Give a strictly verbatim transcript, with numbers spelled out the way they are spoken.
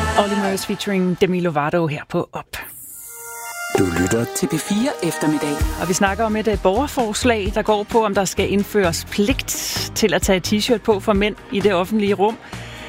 Olimers featuring Demi Lovato her på Op. Du lytter til P fire Eftermiddag. Og vi snakker om et uh, borgerforslag, der går på, om der skal indføres pligt til at tage t-shirt på for mænd i det offentlige rum.